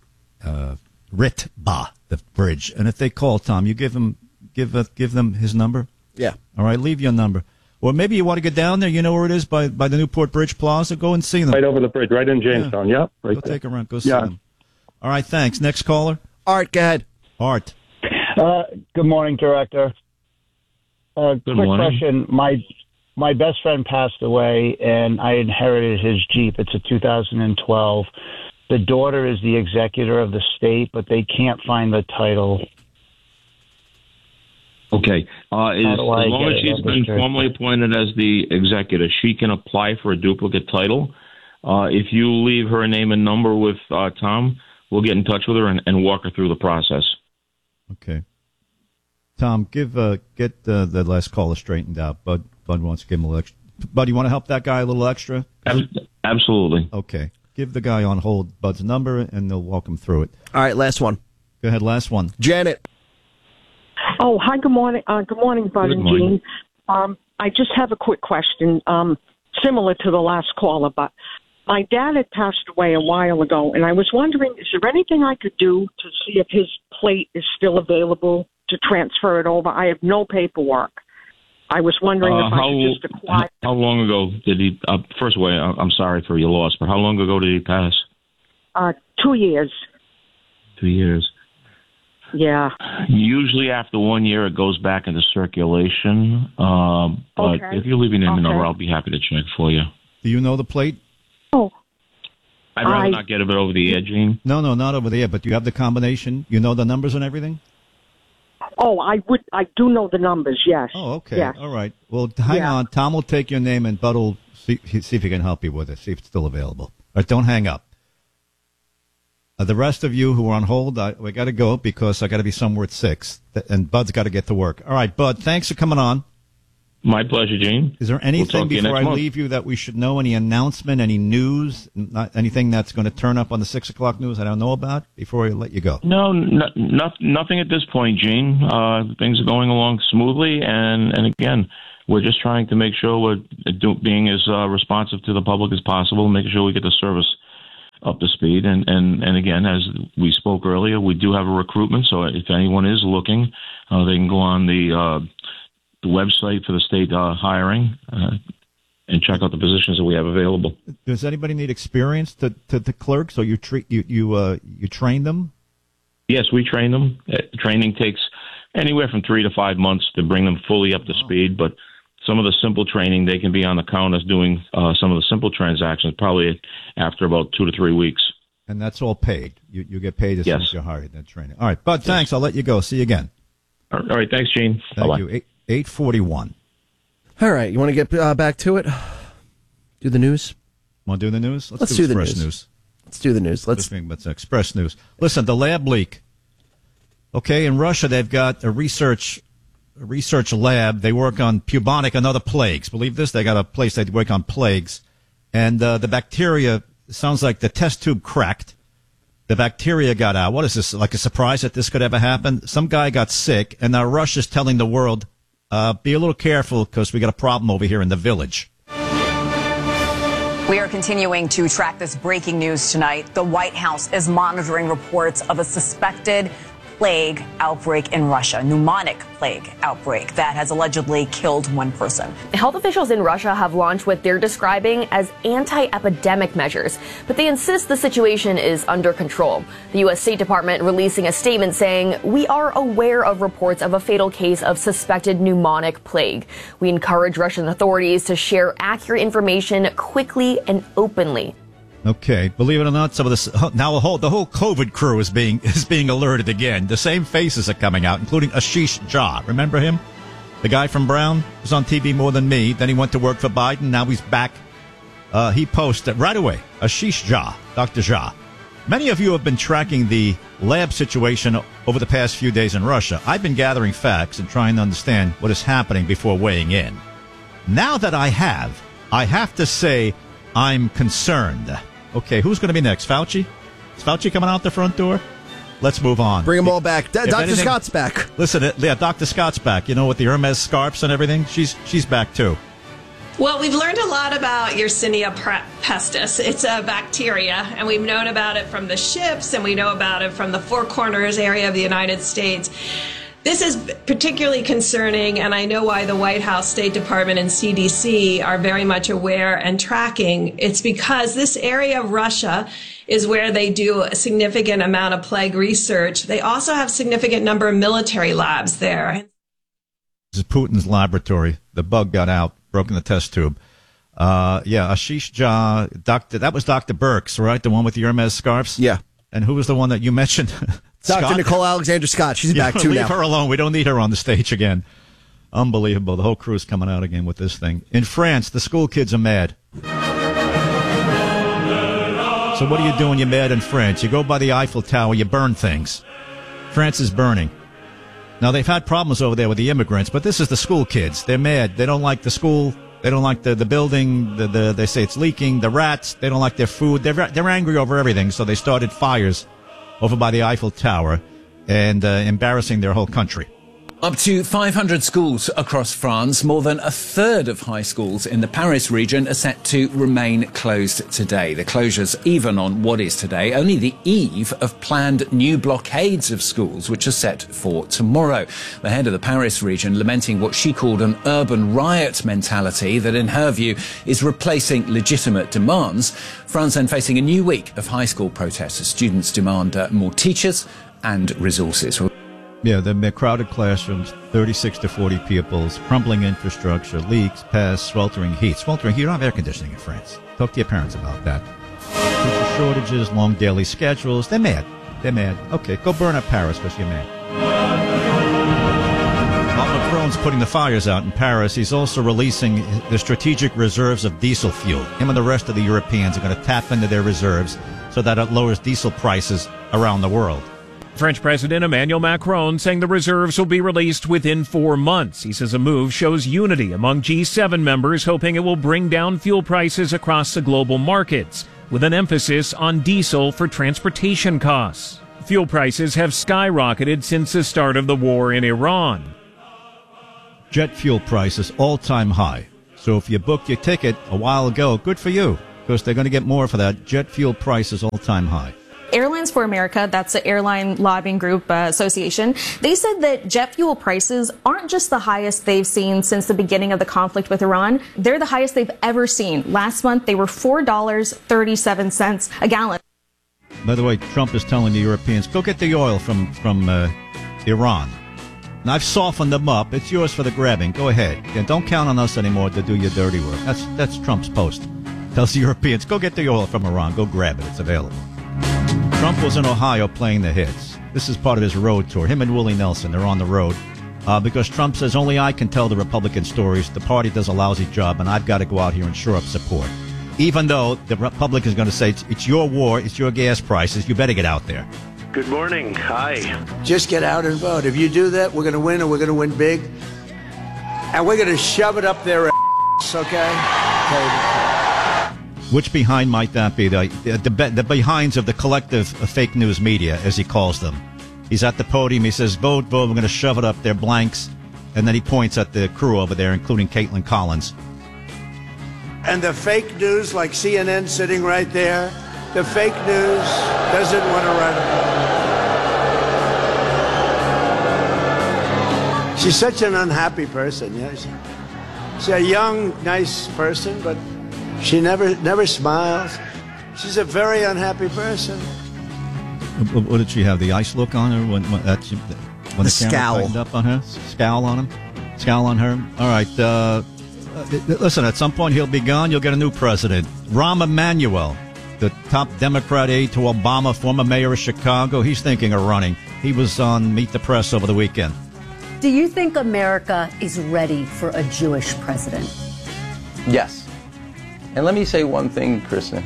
the bridge. And if they call Tom, you give them his number. Yeah. All right, leave your number. Or maybe you want to get down there. You know where it is by the Newport Bridge Plaza. Go and see them. Right over the bridge, right in Jamestown. Yeah. Right go there. take a run. Go see them. All right, thanks. Next caller. Art, go ahead. Art. Good morning, Director. Quick morning. question. My best friend passed away, and I inherited his Jeep. It's a 2012. The daughter is the executor of the state, but they can't find the title. Okay. As long as she's been formally appointed as the executor, she can apply for a duplicate title. If you leave her name and number with Tom, we'll get in touch with her and walk her through the process. Okay. Tom, get the last caller straightened out. Bud wants to give him a little extra. Bud, you want to help that guy a little extra? Absolutely. Okay. Give the guy on hold Bud's number, and they'll walk him through it. All right, last one. Go ahead, last one. Janet. Oh, hi, good morning. Good morning, Bud and Jean. I just have a quick question, similar to the last caller, but my dad had passed away a while ago, and I was wondering, is there anything I could do to see if his plate is still available to transfer it over? I have no paperwork. I was wondering if I should just acquire. How long ago did he? First of all, I'm sorry for your loss, but how long ago did he pass? 2 years. 2 years. Yeah. Usually after 1 year, it goes back into circulation. But if you're leaving him a number, I'll be happy to check for you. Do you know the plate? Oh. I'd rather not get a bit over the edge, Gene. No, not over the edge, but you have the combination? You know the numbers and everything? Oh, I do know the numbers, yes. Oh, okay. Yes. All right. Well, hang on. Tom will take your name and Bud will see if he can help you with it, see if it's still available. All right, don't hang up. The rest of you who are on hold, we got to go because I got to be somewhere at 6, and Bud's got to get to work. All right, Bud, thanks for coming on. My pleasure, Gene. Is there anything before I leave you that we should know? Any announcement, any news, anything that's going to turn up on the 6 o'clock news I don't know about before I let you go? No, nothing at this point, Gene. Things are going along smoothly, and again, we're just trying to make sure we're being as responsive to the public as possible, making sure we get the service up to speed. And again, as we spoke earlier, we do have a recruitment, so if anyone is looking, they can go on the website for the state hiring and check out the positions that we have available. Does anybody need experience to clerk? So you train them? Yes, we train them. Training takes anywhere from 3 to 5 months to bring them fully up to speed, but some of the simple training, they can be on the counters doing some of the simple transactions probably after about 2 to 3 weeks. And that's all paid? You get paid as soon as you're hired in that training. All right, Bud, thanks. I'll let you go. See you again. All right, thanks, Gene. Thank Bye-bye. you. 8:41. All right, you want to get back to it? Do the news? Want to do the news? Let's do the Express news. Let's do the news. Let's Express News. Listen, the lab leak. Okay, in Russia, they've got a research lab. They work on bubonic and other plagues. Believe this? They got a place they work on plagues. And the bacteria, sounds like the test tube cracked. The bacteria got out. What is this, like a surprise that this could ever happen? Some guy got sick, and now Russia's telling the world, be a little careful because we got a problem over here in the village. We are continuing to track this breaking news tonight. The White House is monitoring reports of a suspected plague outbreak in Russia, pneumonic plague outbreak that has allegedly killed one person. Health officials in Russia have launched what they're describing as anti-epidemic measures, but they insist the situation is under control. The U.S. State Department releasing a statement saying, "We are aware of reports of a fatal case of suspected pneumonic plague. We encourage Russian authorities to share accurate information quickly and openly." Okay, believe it or not, some of this now the whole COVID crew is being alerted again. The same faces are coming out, including Ashish Jha. Remember him, the guy from Brown, was on TV more than me. Then he went to work for Biden. Now he's back. He posted right away. Ashish Jha, Dr. Jha. Many of you have been tracking the lab situation over the past few days in Russia. I've been gathering facts and trying to understand what is happening before weighing in. Now that I have to say I'm concerned. Okay, who's going to be next? Fauci? Is Fauci coming out the front door? Let's move on. Bring them all back. Dr. Scott's back. Listen, yeah, Dr. Scott's back. You know, with the Hermes scarps and everything. She's back, too. Well, we've learned a lot about Yersinia pestis. It's a bacteria, and we've known about it from the ships, and we know about it from the Four Corners area of the United States. This is particularly concerning, and I know why the White House, State Department, and CDC are very much aware and tracking. It's because this area of Russia is where they do a significant amount of plague research. They also have a significant number of military labs there. This is Putin's laboratory. The bug got out, broke in the test tube. Ashish Jha, that was Dr. Birx, right? The one with the Hermes scarves? Yeah. And who was the one that you mentioned? Dr. Nicole Alexander Scott. She's back too now. Leave her alone. We don't need her on the stage again. Unbelievable. The whole crew's coming out again with this thing. In France, the school kids are mad. So what do you do when you're mad in France? You go by the Eiffel Tower, you burn things. France is burning. Now, they've had problems over there with the immigrants, but this is the school kids. They're mad. They don't like the school. They don't like the building. They say it's leaking. The rats. They don't like their food. They're angry over everything, so they started fires over by the Eiffel Tower and embarrassing their whole country. Up to 500 schools across France, more than a third of high schools in the Paris region are set to remain closed today. The closures even on what is today only the eve of planned new blockades of schools, which are set for tomorrow. The head of the Paris region lamenting what she called an urban riot mentality that, in her view, is replacing legitimate demands. France then facing a new week of high school protests as students demand more teachers and resources. Yeah, they're crowded classrooms, 36 to 40 pupils, crumbling infrastructure, leaks, pests, sweltering heat. Sweltering heat, you don't have air conditioning in France. Talk to your parents about that. Teacher shortages, long daily schedules. They're mad. Okay, go burn up Paris because you're mad. Macron's putting the fires out in Paris. He's also releasing the strategic reserves of diesel fuel. Him and the rest of the Europeans are going to tap into their reserves so that it lowers diesel prices around the world. French President Emmanuel Macron saying the reserves will be released within 4 months. He says a move shows unity among G7 members, hoping it will bring down fuel prices across the global markets, with an emphasis on diesel for transportation costs. Fuel prices have skyrocketed since the start of the war in Iran. Jet fuel prices all-time high. So if you booked your ticket a while ago, good for you, because they're going to get more for that. Jet fuel prices all-time high. Airlines for America, that's the Airline Lobbying Group Association, they said that jet fuel prices aren't just the highest they've seen since the beginning of the conflict with Iran. They're the highest they've ever seen. Last month, they were $4.37 a gallon. By the way, Trump is telling the Europeans, go get the oil from Iran. And I've softened them up. It's yours for the grabbing. Go ahead. And don't count on us anymore to do your dirty work. That's Trump's post. Tells the Europeans, go get the oil from Iran. Go grab it. It's available. Trump was in Ohio playing the hits. This is part of his road tour. Him and Willie Nelson, they're on the road. Because Trump says only I can tell the Republican stories. The party does a lousy job, and I've got to go out here and shore up support. Even though the Republicans are going to say, it's your war, it's your gas prices, you better get out there. Good morning. Hi. Just get out and vote. If you do that, we're going to win, and we're going to win big. And we're going to shove it up their ass, okay? Which behind might that be? The behinds of the collective fake news media, as he calls them. He's at the podium. He says, vote, vote. We're going to shove it up their blanks. And then he points at the crew over there, including Caitlin Collins. And the fake news, like CNN sitting right there, the fake news doesn't want to run. She's such an unhappy person. Yeah? She's a young, nice person, but she never smiles. She's a very unhappy person. What did she have? The ice look on her when the scowl tightened up on her? Scowl on him? Scowl on her? All right. Listen, at some point he'll be gone. You'll get a new president. Rahm Emanuel, the top Democrat aide to Obama, former mayor of Chicago. He's thinking of running. He was on Meet the Press over the weekend. Do you think America is ready for a Jewish president? Yes. And let me say one thing, Kristen.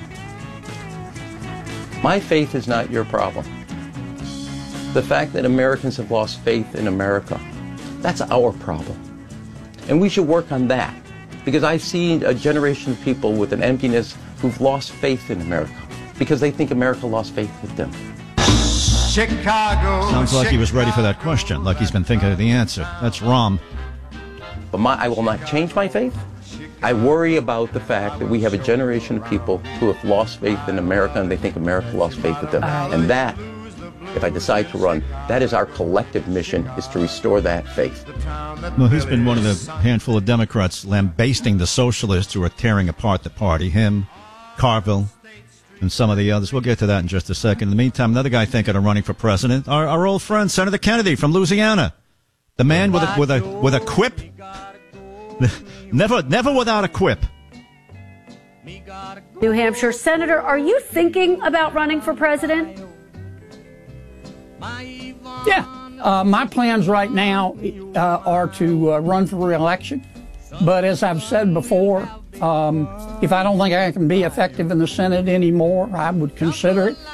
My faith is not your problem. The fact that Americans have lost faith in America, that's our problem. And we should work on that. Because I've seen a generation of people with an emptiness who've lost faith in America because they think America lost faith with them. Chicago. Sounds like he was ready for that question, like he's been thinking of the answer. That's Rahm. But I will not change my faith. I worry about the fact that we have a generation of people who have lost faith in America and they think America lost faith with them. And that, if I decide to run, that is our collective mission, is to restore that faith. Well, he's been one of the handful of Democrats lambasting the socialists who are tearing apart the party. Him, Carville, and some of the others. We'll get to that in just a second. In the meantime, another guy thinking of running for president, our old friend, Senator Kennedy from Louisiana. The man with a quip. Never without a quip. New Hampshire Senator, are you thinking about running for president? Yeah. My plans right now are to run for re-election. But as I've said before, if I don't think I can be effective in the Senate anymore, I would consider it.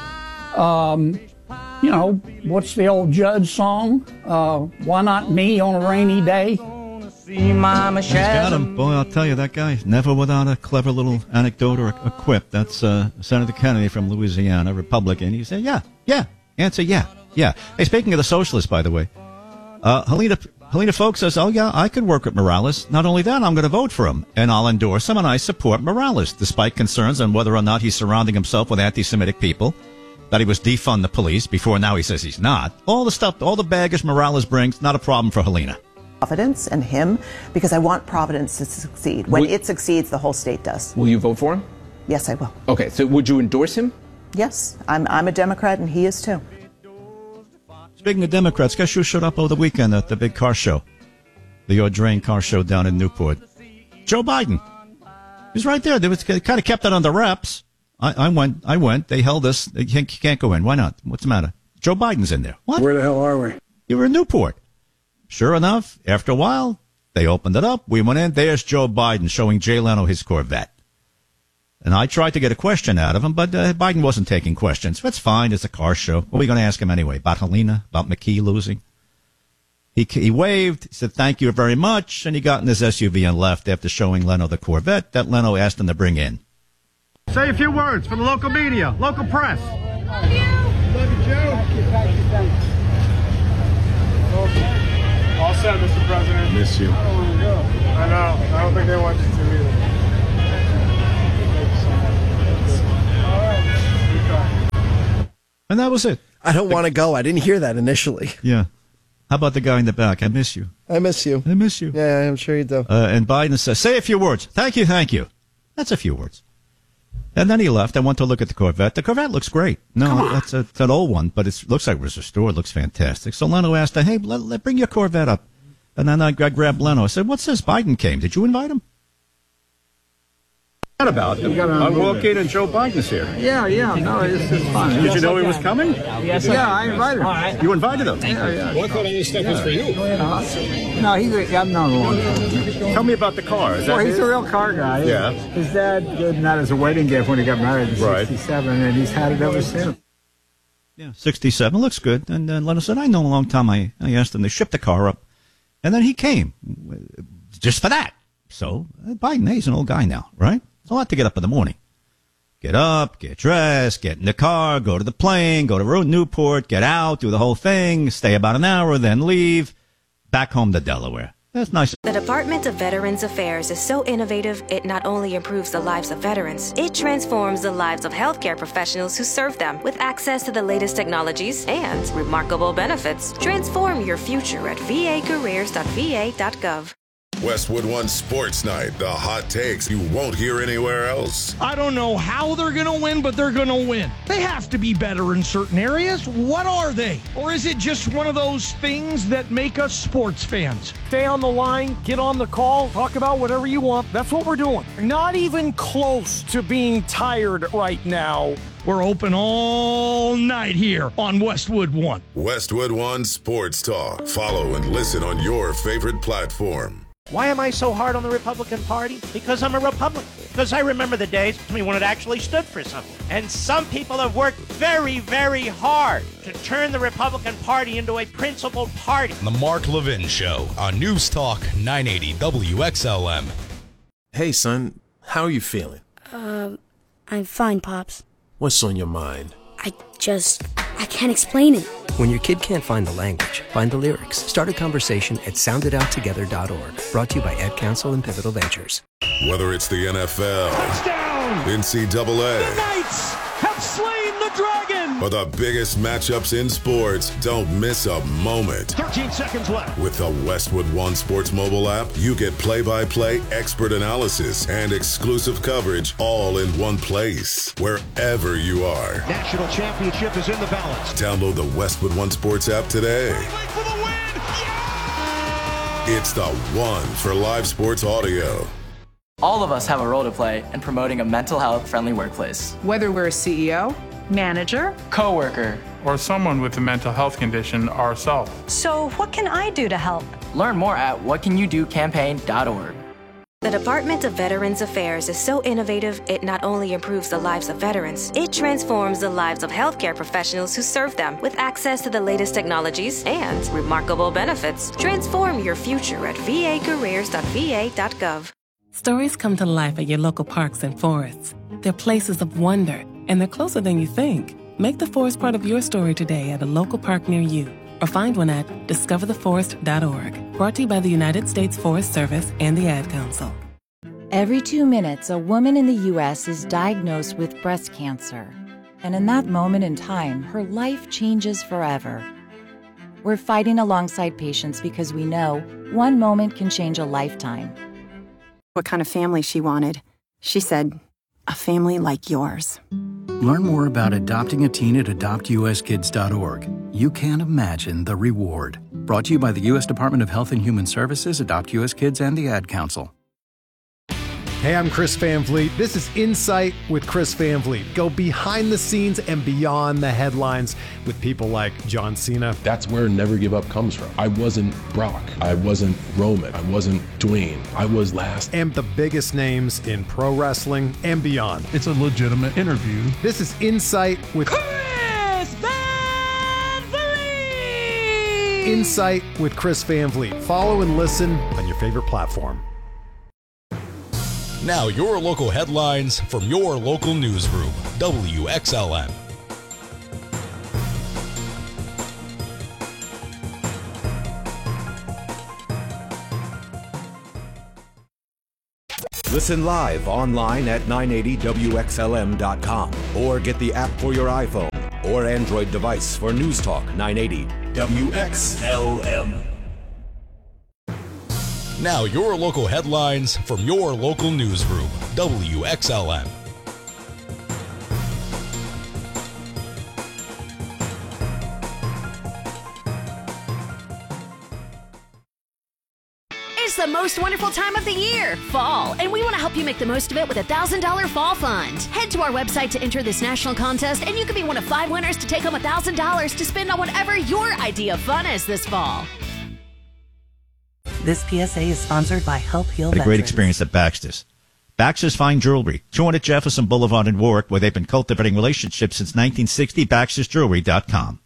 What's the old Judge song? Why not me on a rainy day? He's got him. Boy, I'll tell you, that guy, never without a clever little anecdote or a quip. That's Senator Kennedy from Louisiana, Republican. He said, yeah. Answer, yeah. Hey, speaking of the socialists, by the way, Helena Folk says, oh, yeah, I could work with Morales. Not only that, I'm going to vote for him, and I'll endorse him, and I support Morales, despite concerns on whether or not he's surrounding himself with anti-Semitic people, that he was defund the police. Before now, he says he's not. All the stuff, all the baggage Morales brings, not a problem for Helena. Providence and him, because I want Providence to succeed. When it succeeds, the whole state does. Will you vote for him? Yes, I will. Okay, so would you endorse him? Yes, I'm a Democrat, and he is too. Speaking of Democrats, guess who showed up over the weekend at the big car show? The Audrain car show down in Newport. Joe Biden. He's right there. They kind of kept it under wraps. I went. They held us. You can't go in. Why not? What's the matter? Joe Biden's in there. What? Where the hell are we? You were in Newport. Sure enough, after a while, they opened it up. We went in. There's Joe Biden showing Jay Leno his Corvette. And I tried to get a question out of him, but Biden wasn't taking questions. That's fine. It's a car show. What are we going to ask him anyway? About Helena? About McKee losing? He waved. He said, thank you very much. And he got in his SUV and left after showing Leno the Corvette that Leno asked him to bring in. Say a few words for the local media, local press. Love you, Joe. All set, Mr. President. Miss you. I don't want to go. I know. I don't think they want you to either. And that was it. I don't want to go. I didn't hear that initially. Yeah. How about the guy in the back? I miss you. I miss you. I miss you. Yeah, I'm sure you do. And Biden says, say a few words. Thank you, thank you. That's a few words. And then he left. I went to look at the Corvette. The Corvette looks great. No, it's an old one, but it looks like it was restored. It looks fantastic. So Leno asked, hey, bring your Corvette up. And then I grabbed Leno. I said, what's this? Biden came. Did you invite him? What about him? I'm walking and Joe Biden's here. Yeah. No, it's fine. Did you know he was coming? Yes, I invited him. You invited him? Yeah. Well, I thought all this stuff was for you. No, I've known him a long time. Tell me about the car. He's a real car guy. Yeah. His dad gave him that as a wedding gift when he got married in 67, and he's had it ever since. Yeah, 67. Looks good. And then Leno said, I know a long time. I asked him to ship the car up. And then he came just for that. So Biden, he's an old guy now, right? It's a lot to get up in the morning. Get up, get dressed, get in the car, go to the plane, go to Newport, get out, do the whole thing, stay about an hour, then leave, back home to Delaware. That's nice. The Department of Veterans Affairs is so innovative, it not only improves the lives of veterans, it transforms the lives of healthcare professionals who serve them with access to the latest technologies and remarkable benefits. Transform your future at vacareers.va.gov. Westwood One Sports Night, the hot takes you won't hear anywhere else. I don't know how they're going to win, but they're going to win. They have to be better in certain areas. What are they? Or is it just one of those things that make us sports fans? Stay on the line, get on the call, talk about whatever you want. That's what we're doing. Not even close to being tired right now. We're open all night here on Westwood One. Westwood One Sports Talk. Follow and listen on your favorite platform. Why am I so hard on the Republican Party? Because I'm a Republican. Because I remember the days when it actually stood for something. And some people have worked very, very hard to turn the Republican Party into a principled party. The Mark Levin Show on News Talk 980 WXLM. Hey, son. How are you feeling? I'm fine, Pops. What's on your mind? I can't explain it. When your kid can't find the language, find the lyrics. Start a conversation at sounditouttogether.org. Brought to you by Ad Council and Pivotal Ventures. Whether it's the NFL, touchdown, NCAA, the Knights have slain the dragon, or the biggest matchups in sports, don't miss a moment. 13 seconds left. With the Westwood One Sports mobile app, you get play-by-play expert analysis and exclusive coverage all in one place, wherever you are. National championship is in the balance. Download the Westwood One Sports app today. For the win! Yeah! It's the one for live sports audio. All of us have a role to play in promoting a mental health friendly workplace. Whether we're a CEO, manager, coworker, or someone with a mental health condition ourselves. So what can I do to help? Learn more at whatcanyoudocampaign.org. The Department of Veterans Affairs is so innovative, it not only improves the lives of veterans, it transforms the lives of healthcare professionals who serve them with access to the latest technologies and remarkable benefits. Transform your future at vacareers.va.gov. Stories come to life at your local parks and forests. They're places of wonder, and they're closer than you think. Make the forest part of your story today at a local park near you, or find one at discovertheforest.org. Brought to you by the United States Forest Service and the Ad Council. Every 2 minutes, a woman in the U.S. is diagnosed with breast cancer. And in that moment in time, her life changes forever. We're fighting alongside patients because we know one moment can change a lifetime. What kind of family she wanted. She said, a family like yours. Learn more about adopting a teen at adoptuskids.org. You can't imagine the reward. Brought to you by the U.S. Department of Health and Human Services, Adopt U.S. Kids, and the Ad Council. Hey, I'm Chris Van Vliet. This is Insight with Chris Van Vliet. Go behind the scenes and beyond the headlines with people like John Cena. That's where Never Give Up comes from. I wasn't Brock. I wasn't Roman. I wasn't Dwayne. I was last. And the biggest names in pro wrestling and beyond. It's a legitimate interview. This is Insight with Chris Van Vliet! Insight with Chris Van Vliet. Follow and listen on your favorite platform. Now your local headlines from your local newsroom, WXLM. Listen live online at 980WXLM.com or get the app for your iPhone or Android device for News Talk 980 WXLM. Now your local headlines from your local newsroom, WXLM. It's the most wonderful time of the year, fall, and we want to help you make the most of it with a $1,000 fall fund. Head to our website to enter this national contest, and you could be one of 5 winners to take home $1,000 to spend on whatever your idea of fun is this fall. This PSA is sponsored by Help Heal Had a great Veterans. experience at Baxter's. Baxter's Fine Jewelry, 200 Jefferson Boulevard in Warwick, where they've been cultivating relationships since 1960, Baxter'sJewelry.com.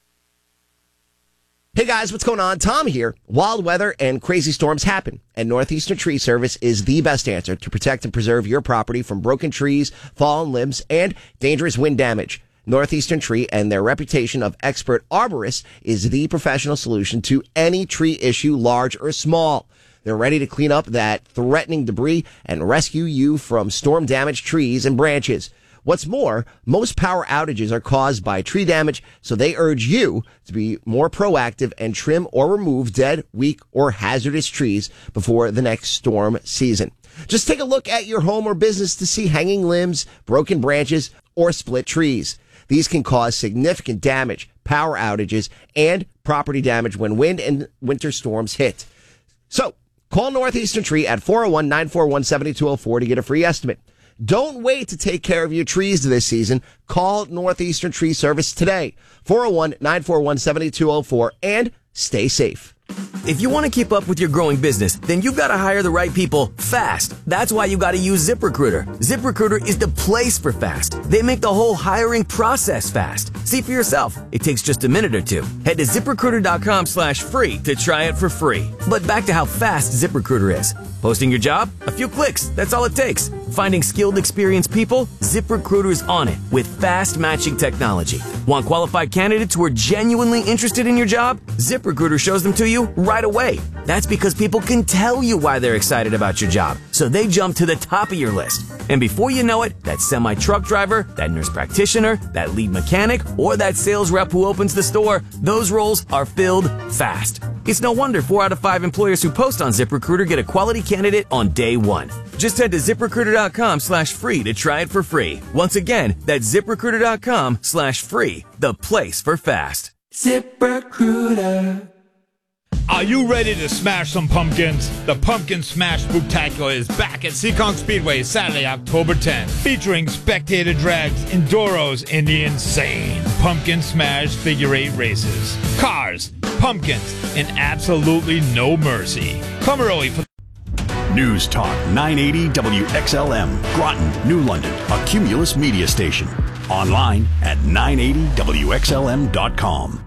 Hey guys, what's going on? Tom here. Wild weather and crazy storms happen, and Northeastern Tree Service is the best answer to protect and preserve your property from broken trees, fallen limbs, and dangerous wind damage. Northeastern Tree and their reputation of expert arborists is the professional solution to any tree issue, large or small. They're ready to clean up that threatening debris and rescue you from storm-damaged trees and branches. What's more, most power outages are caused by tree damage, so they urge you to be more proactive and trim or remove dead, weak, or hazardous trees before the next storm season. Just take a look at your home or business to see hanging limbs, broken branches, or split trees. These can cause significant damage, power outages, and property damage when wind and winter storms hit. So, call Northeastern Tree at 401-941-7204 to get a free estimate. Don't wait to take care of your trees this season. Call Northeastern Tree Service today. 401-941-7204 and stay safe. If you want to keep up with your growing business, then you've got to hire the right people fast. That's why you got to use ZipRecruiter. ZipRecruiter is the place for fast. They make the whole hiring process fast. See for yourself. It takes just a minute or two. Head to ZipRecruiter.com/free to try it for free. But back to how fast ZipRecruiter is. Posting your job? A few clicks. That's all it takes. Finding skilled, experienced people? ZipRecruiter's on it with fast matching technology. Want qualified candidates who are genuinely interested in your job? ZipRecruiter shows them to you right away. That's because people can tell you why they're excited about your job, so they jump to the top of your list. And before you know it, that semi-truck driver, that nurse practitioner, that lead mechanic, or that sales rep who opens the store, those roles are filled fast. It's no wonder 4 out of 5 employers who post on ZipRecruiter get a quality candidate on day one. Just head to ZipRecruiter.com/free to try it for free. Once again, that's ZipRecruiter.com/free, the place for fast. ZipRecruiter. Are you ready to smash some pumpkins? The Pumpkin Smash Spooktacular is back at Seekonk Speedway Saturday, October 10th, featuring spectator drags, enduros, and the insane Pumpkin Smash figure 8 races. Cars, pumpkins, and absolutely no mercy. Come early for News Talk 980 WXLM, Groton, New London, a Cumulus media station. Online at 980WXLM.com.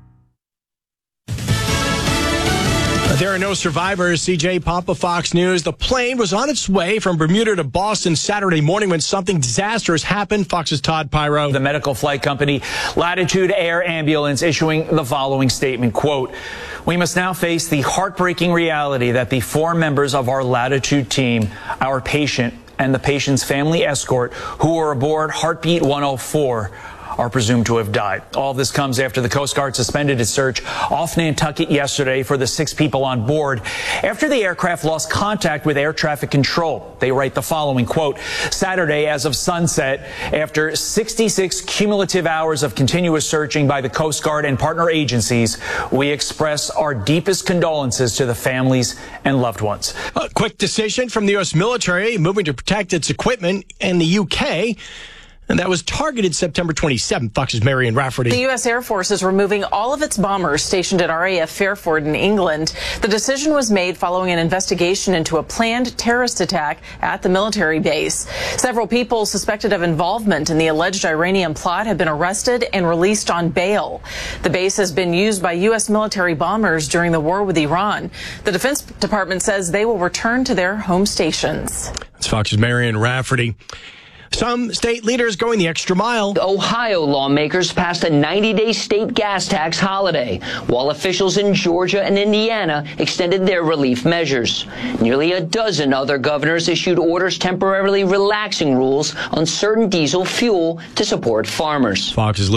There are no survivors. CJ Papa, Fox News. The plane was on its way from Bermuda to Boston Saturday morning when something disastrous happened. Fox's Todd Pyro. The medical flight company Latitude Air Ambulance issuing the following statement, quote, "We must now face the heartbreaking reality that the 4 members of our Latitude team, our patient and the patient's family escort who were aboard Heartbeat 104 are presumed to have died. All this comes after the Coast Guard suspended its search off Nantucket yesterday for the 6 people on board after the aircraft lost contact with air traffic control. They write the following, quote, Saturday as of sunset, after 66 cumulative hours of continuous searching by the Coast Guard and partner agencies, we express our deepest condolences to the families and loved ones. A quick decision from the U.S. military moving to protect its equipment in the U.K., and that was targeted September 27th. Fox's Marion Rafferty. The U.S. Air Force is removing all of its bombers stationed at RAF Fairford in England. The decision was made following an investigation into a planned terrorist attack at the military base. Several people suspected of involvement in the alleged Iranian plot have been arrested and released on bail. The base has been used by U.S. military bombers during the war with Iran. The Defense Department says they will return to their home stations. That's Fox's Marion Rafferty. Some state leaders going the extra mile. Ohio lawmakers passed a 90-day state gas tax holiday, while officials in Georgia and Indiana extended their relief measures. Nearly a dozen other governors issued orders temporarily relaxing rules on certain diesel fuel to support farmers. Fox's